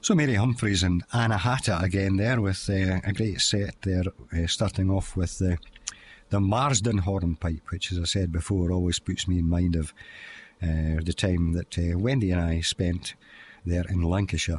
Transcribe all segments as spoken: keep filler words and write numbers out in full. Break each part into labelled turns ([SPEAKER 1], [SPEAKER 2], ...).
[SPEAKER 1] So Mary Humphreys and Anahata again there with uh, a great set there, uh, starting off with the, the Marsden hornpipe, which, as I said before, always puts me in mind of uh, the time that uh, Wendy and I spent there in Lancashire.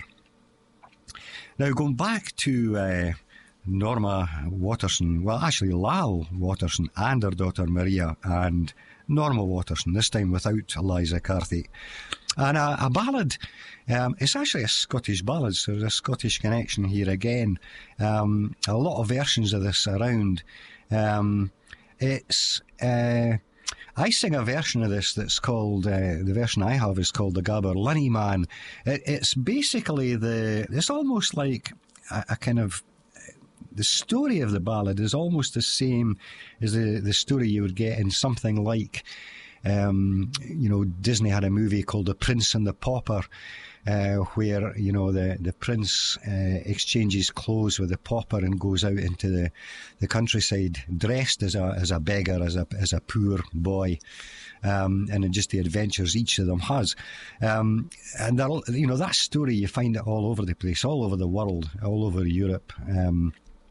[SPEAKER 1] Now, going back to uh, Norma Waterson, well, actually Lal Waterson and her daughter Maria and Norma Waterson, this time without Eliza Carthy. And a, a ballad, um, it's actually a Scottish ballad, so there's a Scottish connection here again. Um, a lot of versions of this around. Um, it's... Uh, I sing a version of this that's called, uh, the version I have is called The Gaberlunny Man. It, it's basically the, it's almost like a, a kind of, the story of the ballad is almost the same as the, the story you would get in something like, um, you know, Disney had a movie called The Prince and the Pauper, uh, where, you know, the, the prince uh, exchanges clothes with the pauper and goes out into the, the countryside dressed as a as a beggar, as a as a poor boy, um, and just the adventures each of them has. Um, and, you know, that story, you find it all over the place, all over the world, all over Europe. Um,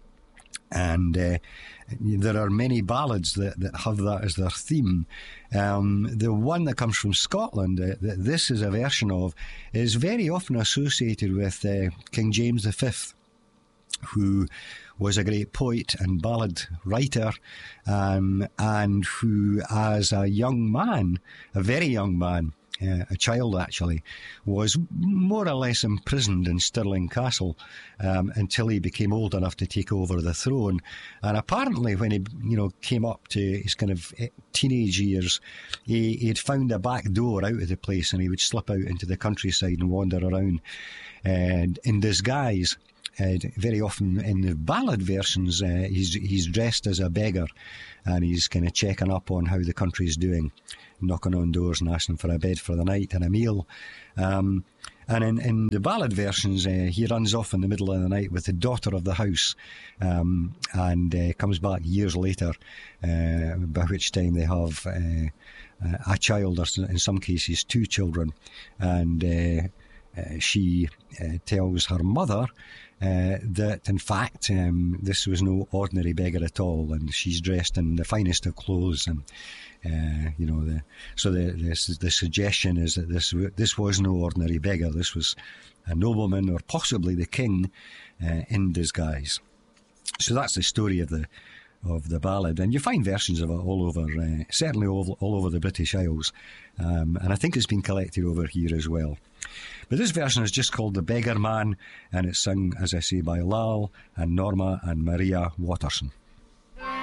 [SPEAKER 1] and uh, there are many ballads that, that have that as their theme. Um, the one that comes from Scotland, uh, that this is a version of, is very often associated with uh, King James the Fifth, who was a great poet and ballad writer, um, and who, as a young man, a very young man, Uh, a child actually, was more or less imprisoned in Stirling Castle um, until he became old enough to take over the throne. And apparently when he, you know, came up to his kind of teenage years, he he'd found a back door out of the place, and he would slip out into the countryside and wander around and in disguise. Uh, very often in the ballad versions, uh, he's he's dressed as a beggar, and he's kind of checking up on how the country's doing, knocking on doors and asking for a bed for the night and a meal. Um, and in, in the ballad versions, uh, he runs off in the middle of the night with the daughter of the house, um, and uh, comes back years later, uh, by which time they have uh, a child, or in some cases two children, and uh, uh, she uh, tells her mother Uh, that in fact um, this was no ordinary beggar at all, and she's dressed in the finest of clothes, and uh, you know, the, so the, the the suggestion is that this this was no ordinary beggar. This was a nobleman, or possibly the king, uh, in disguise. So that's the story of the of the ballad, and you find versions of it all over, uh, certainly all, all over the British Isles, um, and I think it's been collected over here as well. But this version is just called The Beggar Man, and it's sung, as I say, by Lal and Norma and Maria Waterson.